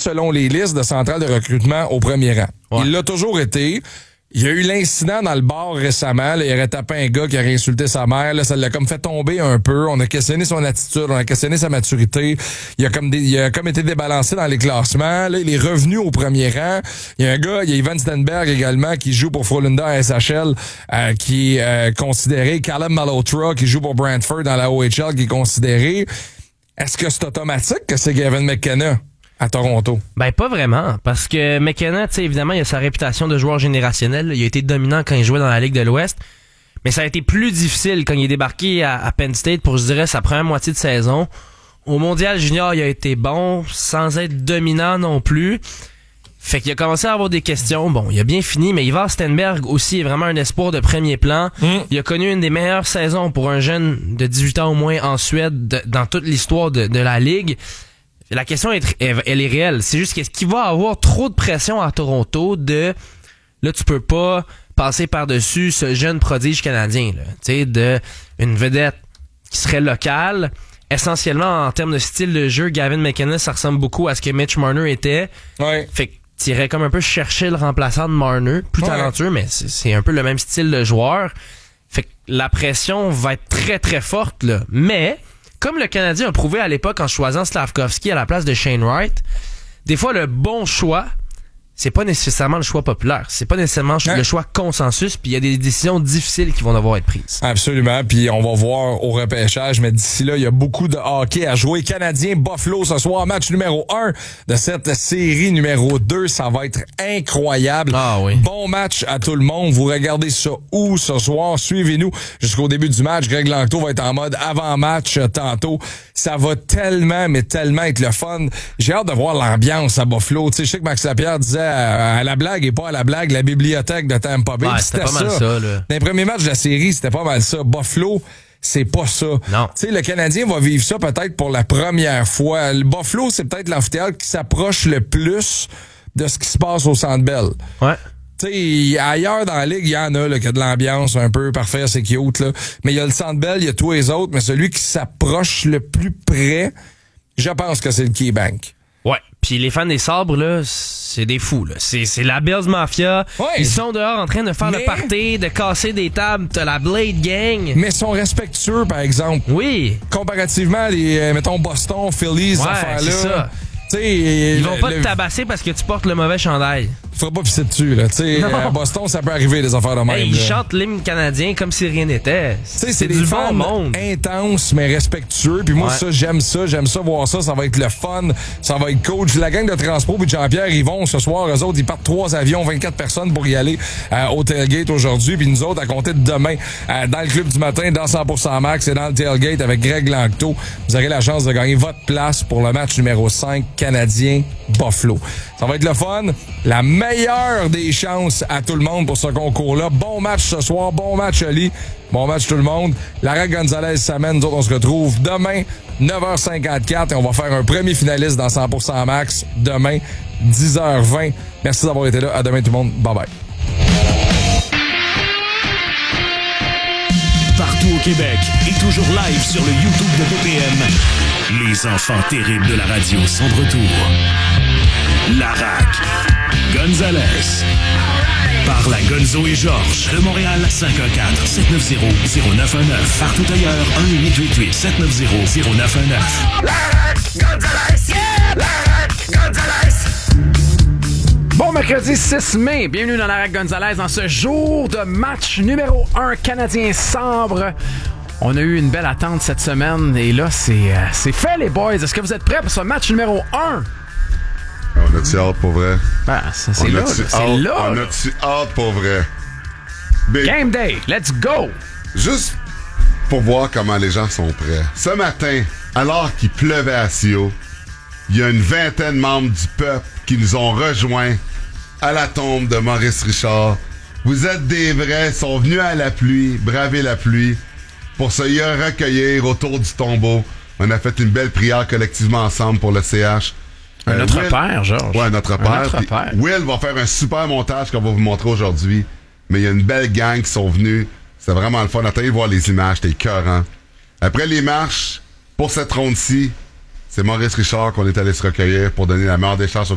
selon les listes de centrales de recrutement au premier rang. Ouais. Il l'a toujours été. Il y a eu l'incident dans le bar récemment. Là, il aurait tapé un gars qui aurait insulté sa mère. Là, ça l'a comme fait tomber un peu. On a questionné son attitude, on a questionné sa maturité. Il a comme été débalancé dans les classements. Là, il est revenu au premier rang. Il y a un gars, il y a Ivan Stenberg également qui joue pour Frölunda à SHL, qui est considéré. Caleb Malhotra qui joue pour Brantford dans la OHL qui est considéré. Est-ce que c'est automatique que c'est Gavin McKenna à Toronto? Ben, pas vraiment. Parce que McKenna, tu sais, évidemment, il a sa réputation de joueur générationnel. Il a été dominant quand il jouait dans la Ligue de l'Ouest. Mais ça a été plus difficile quand il est débarqué à Penn State pour, je dirais, sa première moitié de saison. Au Mondial Junior, il a été bon, sans être dominant non plus. Fait qu'il a commencé à avoir des questions. Bon, il a bien fini, mais Ivar Stenberg aussi est vraiment un espoir de premier plan. Il a connu une des meilleures saisons pour un jeune de 18 ans au moins en Suède dans toute l'histoire de la Ligue. La question, elle est réelle. C'est juste qu'est-ce qu'il va avoir trop de pression à Toronto là, tu peux pas passer par-dessus ce jeune prodige canadien, là. Tu sais, une vedette qui serait locale. Essentiellement, en termes de style de jeu, Gavin McKenna, ça ressemble beaucoup à ce que Mitch Marner était. Ouais. Fait que t'irais comme un peu chercher le remplaçant de Marner, plus talentueux, mais c'est un peu le même style de joueur. Fait que la pression va être très, très forte, là. Mais comme le Canadien a prouvé à l'époque en choisissant Slavkovski à la place de Shane Wright, des fois, le bon choix, c'est pas nécessairement le choix populaire. C'est pas nécessairement le choix consensus, puis il y a des décisions difficiles qui vont devoir être prises. Absolument, puis on va voir au repêchage, mais d'ici là, il y a beaucoup de hockey à jouer. Canadien Buffalo ce soir, match numéro 1 de cette série numéro 2. Ça va être incroyable. Ah oui. Bon match à tout le monde. Vous regardez ça où ce soir? Suivez-nous jusqu'au début du match. Greg Langto va être en mode avant-match tantôt. Ça va tellement, mais tellement être le fun. J'ai hâte de voir l'ambiance à Buffalo. Tu sais, je sais que Max Lapierre disait à la blague et pas à la blague, la bibliothèque de Tampa Bay. Ouais, c'était pas mal ça, là. Dans les premiers matchs de la série, c'était pas mal ça. Buffalo, c'est pas ça. Non. Tu sais, le Canadien va vivre ça peut-être pour la première fois. Le Buffalo, c'est peut-être l'amphithéâtre qui s'approche le plus de ce qui se passe au Centre Bell. Ouais. Tu sais, ailleurs dans la Ligue, il y en a là, qui a de l'ambiance un peu parfait, c'est cute, là. Mais il y a le Centre Bell, il y a tous les autres, mais celui qui s'approche le plus près, je pense que c'est le KeyBank. Ouais. Puis les fans des Sabres, là, c'est des fous, là. C'est la Bills Mafia. Ouais. Ils sont dehors en train de faire le party, de casser des tables. T'as la Blade Gang. Mais sont respectueux, par exemple. Oui. Comparativement à les, mettons, Boston, Philly, ces affaires-là. C'est ça. T'sais, ils vont pas te tabasser parce que tu portes le mauvais chandail. Faut pas pisser dessus, là. T'sais, à Boston, ça peut arriver, des affaires de même. Hey, ils chantent l'hymne canadien comme si rien n'était. C'est du des bon fans monde. intenses, mais respectueux. Puis moi, ça, j'aime ça voir ça. Ça va être le fun. Ça va être cool. La gang de Transport puis Jean-Pierre, ils vont ce soir. Eux autres, ils partent 3 avions, 24 personnes pour y aller au tailgate aujourd'hui. Puis nous autres, à compter de demain, dans le club du matin, dans 100% Max et dans le tailgate avec Greg Langto, vous aurez la chance de gagner votre place pour le match numéro 5 canadien Buffalo. Ça va être le fun. La meilleure des chances à tout le monde pour ce concours-là. Bon match ce soir. Bon match, Ali. Bon match tout le monde. Lara Gonzalez s'amène. Nous autres, on se retrouve demain, 9h54. Et on va faire un premier finaliste dans 100% Max demain, 10h20. Merci d'avoir été là. À demain tout le monde. Bye bye. Partout au Québec et toujours live sur le YouTube de BPM. Les enfants terribles de la radio sont de retour. Larac, Gonzalez, par la Gonzo et Georges de Montréal, 514-790-0919. Partout ailleurs, 1-888-790-0919. Larac, Gonzalez, yeah! Larac, Gonzalez. Bon mercredi 6 mai, bienvenue dans Larac Gonzalez dans ce jour de match numéro 1 Canadien-Sabre. On a eu une belle attente cette semaine et là, c'est fait les boys. Est-ce que vous êtes prêts pour ce match numéro 1? On a-tu hâte pour vrai? Ben, c'est là. On a-tu hâte pour vrai? Big. Game day, let's go! Juste pour voir comment les gens sont prêts. Ce matin, alors qu'il pleuvait à Sio, il y a une vingtaine de membres du peuple qui nous ont rejoints à la tombe de Maurice Richard. Vous êtes des vrais, sont venus à la pluie, braver la pluie, pour se y recueillir autour du tombeau. On a fait une belle prière collectivement ensemble pour le CH. Notre Will, père, Georges. Ouais, notre père. Will va faire un super montage qu'on va vous montrer aujourd'hui. Mais il y a une belle gang qui sont venus. C'est vraiment le fun. Attendez de voir les images, c'était écœurant. Après les marches, pour cette ronde-ci, c'est Maurice Richard qu'on est allé se recueillir pour donner la meilleure des chances